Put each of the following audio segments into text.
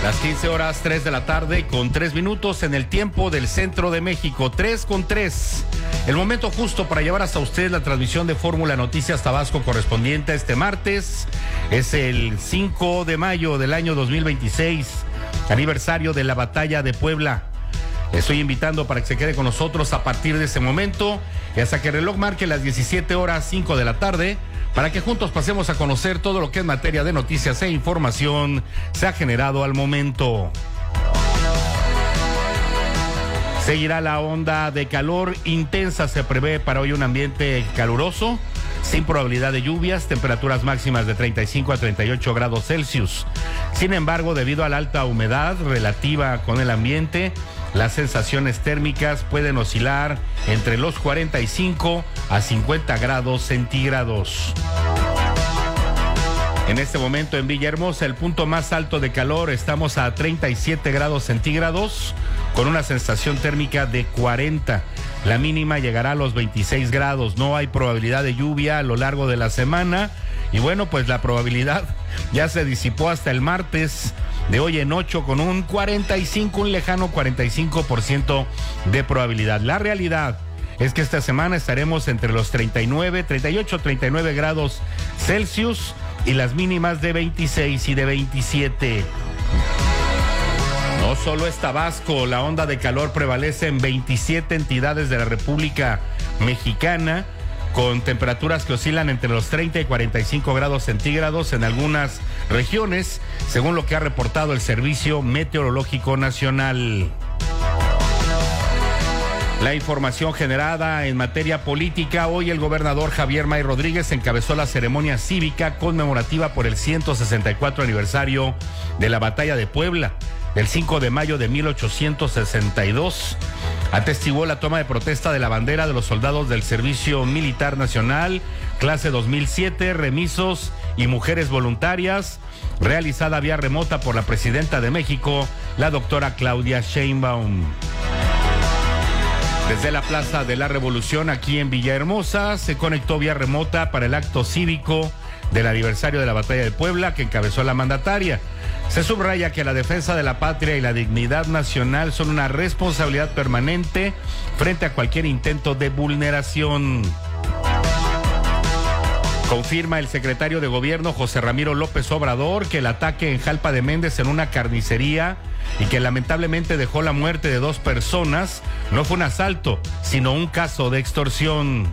Las 15 horas, 3 de la tarde, con 3 minutos en el tiempo del centro de México, 3:03. El momento justo para llevar hasta usted la transmisión de Fórmula Noticias Tabasco correspondiente a este martes. Es el 5 de mayo del año 2026, aniversario de la Batalla de Puebla. Le estoy invitando para que se quede con nosotros a partir de ese momento y hasta que el reloj marque las 17 horas 5 de la tarde, para que juntos pasemos a conocer todo lo que en materia de noticias e información se ha generado al momento. Seguirá la onda de calor intensa, se prevé para hoy un ambiente caluroso, sin probabilidad de lluvias, temperaturas máximas de 35 a 38 grados Celsius. Sin embargo, debido a la alta humedad relativa con el ambiente, las sensaciones térmicas pueden oscilar entre los 45 a 50 grados centígrados. En este momento en Villahermosa, el punto más alto de calor, estamos a 37 grados centígrados con una sensación térmica de 40. La mínima llegará a los 26 grados. No hay probabilidad de lluvia a lo largo de la semana. Y bueno, pues la probabilidad ya se disipó hasta el martes de hoy en 8 con un lejano 45% de probabilidad. La realidad es que esta semana estaremos entre los 38, 39 grados Celsius y las mínimas de 26 y de 27. No solo es Tabasco, la onda de calor prevalece en 27 entidades de la República Mexicana, con temperaturas que oscilan entre los 30 y 45 grados centígrados en algunas regiones, según lo que ha reportado el Servicio Meteorológico Nacional. La información generada en materia política: hoy el gobernador Javier May Rodríguez encabezó la ceremonia cívica conmemorativa por el 164 aniversario de la Batalla de Puebla, del 5 de mayo de 1862. Atestiguó la toma de protesta de la bandera de los soldados del Servicio Militar Nacional, clase 2007, remisos y mujeres voluntarias, realizada vía remota por la presidenta de México, la doctora Claudia Sheinbaum. Desde la Plaza de la Revolución, aquí en Villahermosa, se conectó vía remota para el acto cívico del aniversario de la Batalla de Puebla que encabezó la mandataria. Se subraya que la defensa de la patria y la dignidad nacional son una responsabilidad permanente frente a cualquier intento de vulneración. Confirma el secretario de Gobierno, José Ramiro López Obrador, que el ataque en Jalpa de Méndez en una carnicería y que lamentablemente dejó la muerte de 2 personas no fue un asalto, sino un caso de extorsión.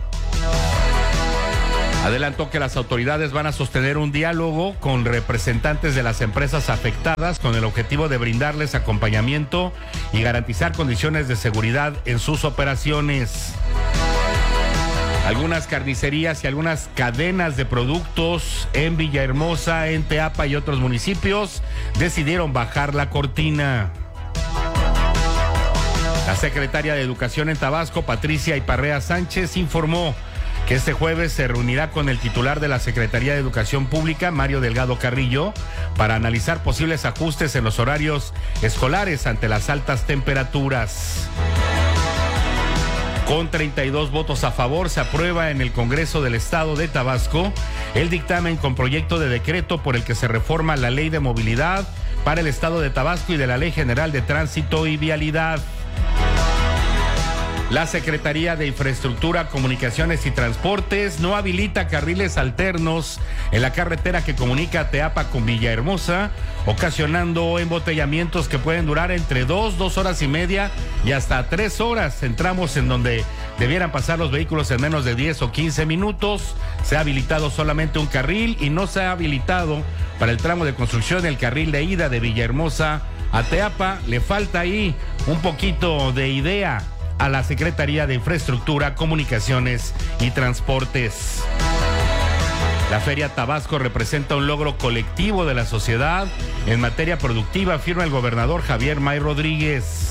Adelantó que las autoridades van a sostener un diálogo con representantes de las empresas afectadas con el objetivo de brindarles acompañamiento y garantizar condiciones de seguridad en sus operaciones. Algunas carnicerías y algunas cadenas de productos en Villahermosa, en Teapa y otros municipios decidieron bajar la cortina. La secretaria de Educación en Tabasco, Patricia Iparrea Sánchez, informó que este jueves se reunirá con el titular de la Secretaría de Educación Pública, Mario Delgado Carrillo, para analizar posibles ajustes en los horarios escolares ante las altas temperaturas. Con 32 votos a favor, se aprueba en el Congreso del Estado de Tabasco el dictamen con proyecto de decreto por el que se reforma la Ley de Movilidad para el Estado de Tabasco y de la Ley General de Tránsito y Vialidad. La Secretaría de Infraestructura, Comunicaciones y Transportes no habilita carriles alternos en la carretera que comunica Teapa con Villahermosa, ocasionando embotellamientos que pueden durar entre 2 horas y media y hasta 3 horas. En tramos en donde debieran pasar los vehículos en menos de 10 o 15 minutos. Se ha habilitado solamente un carril y no se ha habilitado para el tramo de construcción el carril de ida de Villahermosa a Teapa. Le falta ahí un poquito de idea a la Secretaría de Infraestructura, Comunicaciones y Transportes. La Feria Tabasco representa un logro colectivo de la sociedad en materia productiva, afirma el gobernador Javier May Rodríguez.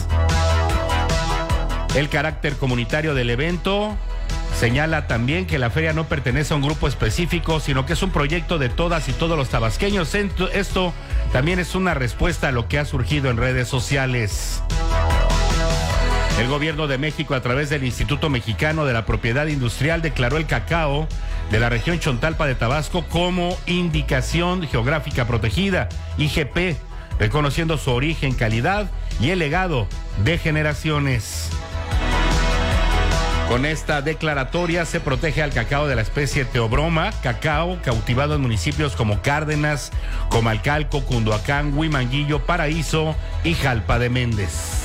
El carácter comunitario del evento señala también que la feria no pertenece a un grupo específico, sino que es un proyecto de todas y todos los tabasqueños. Esto también es una respuesta a lo que ha surgido en redes sociales. El gobierno de México, a través del Instituto Mexicano de la Propiedad Industrial, declaró el cacao de la región Chontalpa de Tabasco como indicación geográfica protegida, IGP, reconociendo su origen, calidad y el legado de generaciones. Con esta declaratoria se protege al cacao de la especie Teobroma, cacao cautivado en municipios como Cárdenas, Comalcalco, Cunduacán, Huimanguillo, Paraíso y Jalpa de Méndez.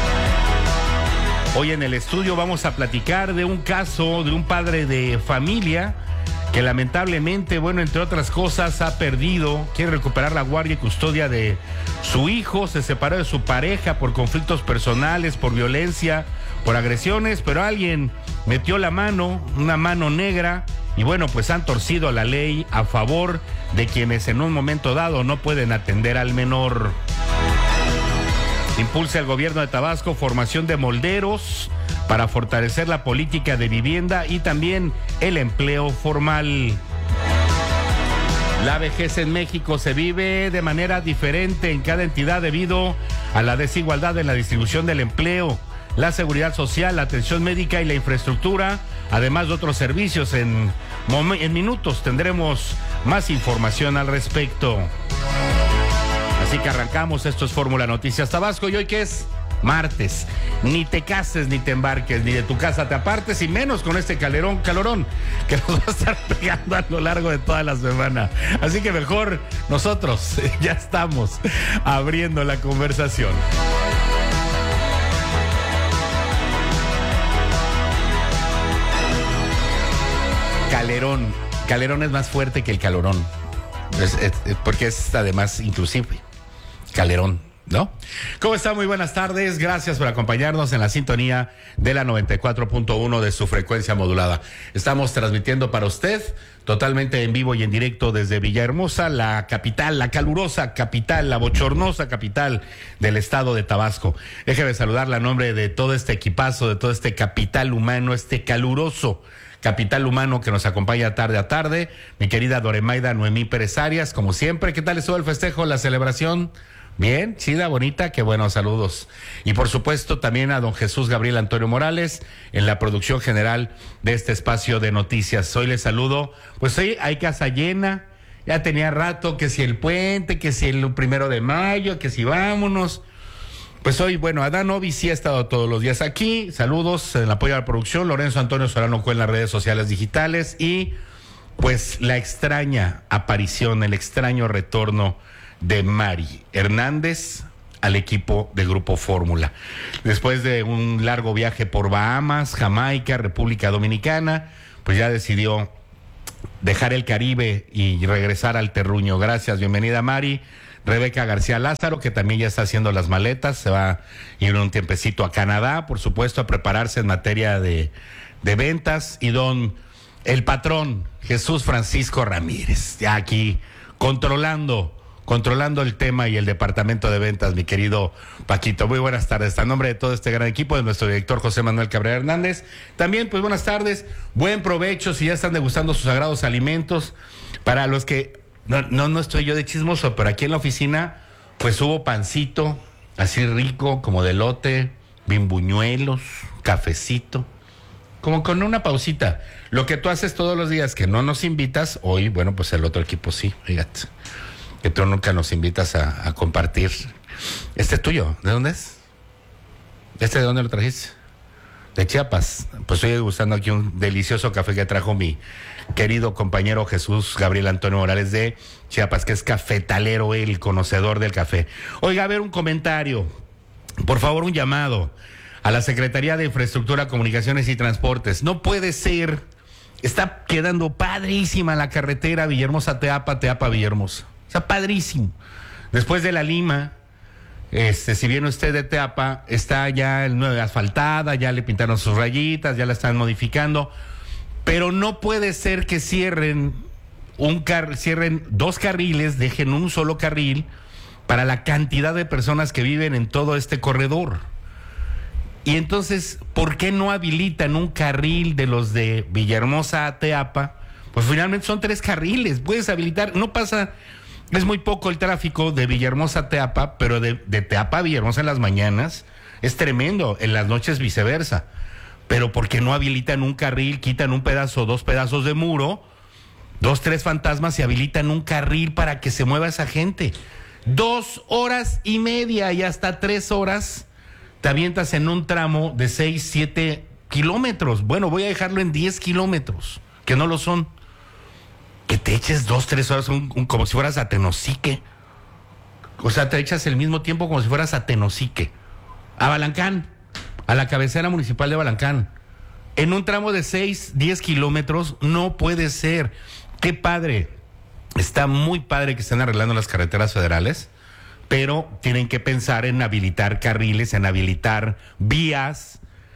Hoy en el estudio vamos a platicar de un caso de un padre de familia que lamentablemente, bueno, entre otras cosas, quiere recuperar la guardia y custodia de su hijo, se separó de su pareja por conflictos personales, por violencia, por agresiones, pero alguien metió la mano, una mano negra, y bueno, pues han torcido la ley a favor de quienes en un momento dado no pueden atender al menor. Impulsa el gobierno de Tabasco formación de molderos para fortalecer la política de vivienda y también el empleo formal. La vejez en México se vive de manera diferente en cada entidad debido a la desigualdad en la distribución del empleo, la seguridad social, la atención médica y la infraestructura, además de otros servicios. En minutos tendremos más información al respecto. Así que arrancamos, esto es Fórmula Noticias Tabasco y hoy que es martes, ni te cases ni te embarques, ni de tu casa te apartes y menos con este calorón que nos va a estar pegando a lo largo de toda la semana. Así que mejor nosotros ya estamos abriendo la conversación. Calerón es más fuerte que el calorón, porque es además inclusive. Calerón, ¿no? ¿Cómo está? Muy buenas tardes. Gracias por acompañarnos en la sintonía de la 94.1 de su frecuencia modulada. Estamos transmitiendo para usted totalmente en vivo y en directo desde Villahermosa, la capital, la calurosa capital, la bochornosa capital del estado de Tabasco. Déjeme saludarla a nombre de todo este equipazo, de todo este capital humano, este caluroso capital humano que nos acompaña tarde a tarde. Mi querida Doremaida Noemí Pérez Arias, como siempre. ¿Qué tal estuvo el festejo, la celebración? Bien, chida, bonita, qué buenos saludos. Y por supuesto también a don Jesús Gabriel Antonio Morales en la producción general de este espacio de noticias. Hoy les saludo, pues hoy hay casa llena, ya tenía rato, que si el puente, que si el 1 de mayo, que si vámonos. Pues hoy, bueno, Adán Ovi sí ha estado todos los días aquí. Saludos en el apoyo a la producción, Lorenzo Antonio Solano en las redes sociales digitales y pues la extraña aparición, el extraño retorno de Mari Hernández al equipo de Grupo Fórmula. Después de un largo viaje por Bahamas, Jamaica, República Dominicana, pues ya decidió dejar el Caribe y regresar al terruño. Gracias, bienvenida Mari. Rebeca García Lázaro, que también ya está haciendo las maletas, se va a ir un tiempecito a Canadá, por supuesto, a prepararse en materia de ventas. Y el patrón Jesús Francisco Ramírez, ya aquí controlando el tema y el departamento de ventas, mi querido Paquito. Muy buenas tardes. A nombre de todo este gran equipo, de nuestro director José Manuel Cabrera Hernández. También, pues buenas tardes, buen provecho si ya están degustando sus sagrados alimentos. Para los que, no estoy yo de chismoso, pero aquí en la oficina, pues hubo pancito, así rico, como de elote, bimbuñuelos, cafecito, como con una pausita. Lo que tú haces todos los días, que no nos invitas, hoy, bueno, pues el otro equipo sí, fíjate. Que tú nunca nos invitas a compartir. Este es tuyo, ¿de dónde es? ¿Este de dónde lo trajiste? De Chiapas. Pues estoy degustando aquí un delicioso café que trajo mi querido compañero Jesús Gabriel Antonio Morales de Chiapas, que es cafetalero, el conocedor del café. Oiga, a ver, un comentario, por favor, un llamado a la Secretaría de Infraestructura, Comunicaciones y Transportes. No puede ser, está quedando padrísima la carretera Villahermosa-Teapa, Teapa-Villahermosa. O sea, padrísimo. Después de la Lima, si viene usted de Teapa, está ya asfaltada, ya le pintaron sus rayitas, ya la están modificando, pero no puede ser que cierren dos carriles, dejen un solo carril para la cantidad de personas que viven en todo este corredor. Y entonces, ¿por qué no habilitan un carril de los de Villahermosa a Teapa? Pues finalmente son 3 carriles, puedes habilitar, no pasa. Es muy poco el tráfico de Villahermosa a Teapa, pero de Teapa a Villahermosa en las mañanas es tremendo, en las noches viceversa. Pero ¿por qué no habilitan un carril, quitan un pedazo, 2 pedazos de muro, 2, 3 fantasmas y habilitan un carril para que se mueva esa gente? 2 horas y media y hasta 3 horas te avientas en un tramo de 6, 7 kilómetros. Bueno, voy a dejarlo en 10 kilómetros, que no lo son. Que te eches 2, 3 horas como si fueras a Tenosique. O sea, te echas el mismo tiempo como si fueras a Tenosique. A Balancán, a la cabecera municipal de Balancán. En un tramo de 6, 10 kilómetros, no puede ser. Qué padre. Está muy padre que estén arreglando las carreteras federales, pero tienen que pensar en habilitar carriles, en habilitar vías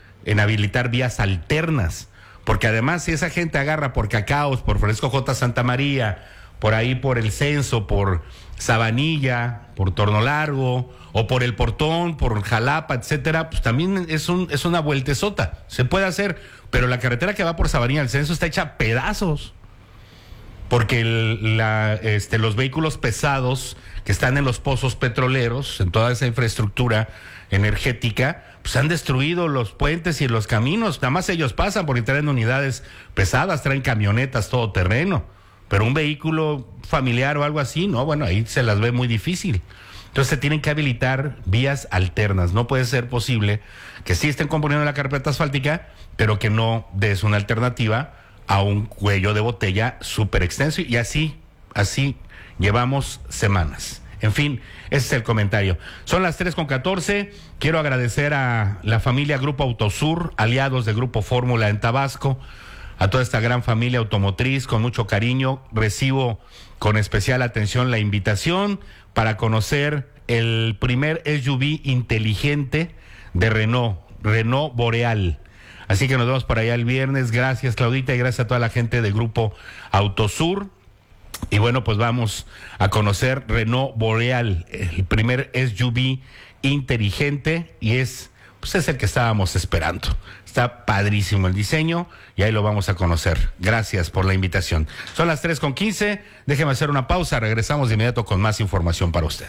alternas. Porque además, si esa gente agarra por Cacaos, por Fresco J. Santa María, por ahí por el Censo, por Sabanilla, por Torno Largo, o por El Portón, por Jalapa, etcétera, pues también es una vueltezota. Se puede hacer, pero la carretera que va por Sabanilla al Censo está hecha a pedazos. Porque los vehículos pesados que están en los pozos petroleros, en toda esa infraestructura energética, pues han destruido los puentes y los caminos. Nada más ellos pasan porque traen unidades pesadas, traen camionetas todoterreno. Pero un vehículo familiar o algo así, no, bueno, ahí se las ve muy difícil. Entonces se tienen que habilitar vías alternas. No puede ser posible que sí estén componiendo la carpeta asfáltica, pero que no des una alternativa a un cuello de botella súper extenso, y así llevamos semanas. En fin, ese es el comentario. Son las 3:14. Quiero agradecer a la familia Grupo Autosur, aliados de Grupo Fórmula en Tabasco, a toda esta gran familia automotriz, con mucho cariño. Recibo con especial atención la invitación para conocer el primer SUV inteligente de Renault Boreal. Así que nos vemos por allá el viernes. Gracias, Claudita, y gracias a toda la gente del Grupo Autosur. Y bueno, pues vamos a conocer Renault Boreal, el primer SUV inteligente, y es el que estábamos esperando. Está padrísimo el diseño y ahí lo vamos a conocer. Gracias por la invitación. Son las 3:15. Déjeme hacer una pausa. Regresamos de inmediato con más información para usted.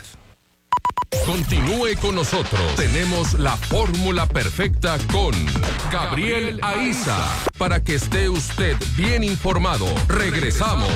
Continúe con nosotros. Tenemos la fórmula perfecta con Gabriel Aiza, para que esté usted bien informado. Regresamos.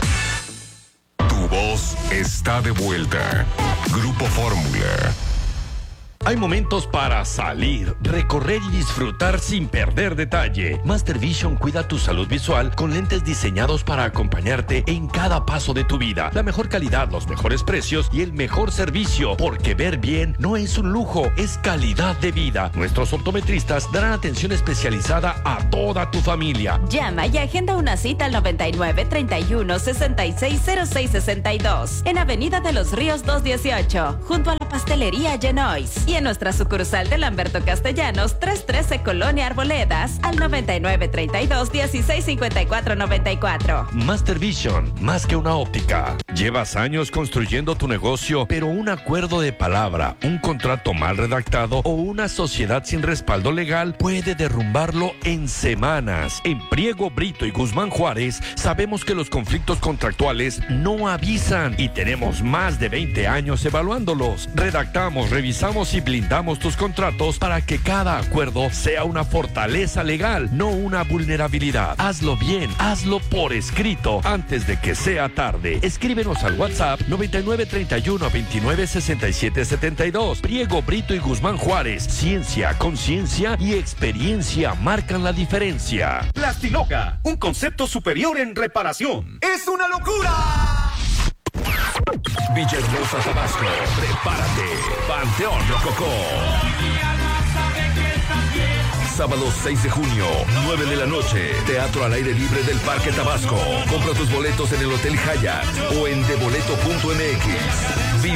Tu voz está de vuelta. Grupo Fórmula. Hay momentos para salir, recorrer y disfrutar sin perder detalle. Master Vision cuida tu salud visual con lentes diseñados para acompañarte en cada paso de tu vida. La mejor calidad, los mejores precios y el mejor servicio, porque ver bien no es un lujo, es calidad de vida. Nuestros optometristas darán atención especializada a toda tu familia. Llama y agenda una cita al 99 31 66 06 62 en Avenida de los Ríos 218, junto a la pastelería Genois. Y en nuestra sucursal de Lamberto Castellanos, 313 Colonia Arboledas, al 99 32 16 54 94. Master Vision, más que una óptica. Llevas años construyendo tu negocio, pero un acuerdo de palabra, un contrato mal redactado o una sociedad sin respaldo legal puede derrumbarlo en semanas. En Priego, Brito y Guzmán Juárez sabemos que los conflictos contractuales no avisan y tenemos más de 20 años evaluándolos. Redactamos, revisamos y blindamos tus contratos para que cada acuerdo sea una fortaleza legal, no una vulnerabilidad. Hazlo bien, hazlo por escrito antes de que sea tarde. Escríbenos al WhatsApp 99 31 29 67 72. Priego, Brito y Guzmán Juárez. Ciencia, conciencia y experiencia marcan la diferencia. Plastinoca, un concepto superior en reparación. ¡Es una locura! Villahermosa, Tabasco, prepárate. Panteón Rococó. Sábado 6 de junio, 9 de la noche. Teatro al aire libre del Parque Tabasco. Compra tus boletos en el Hotel Hyatt o en deboleto.mx.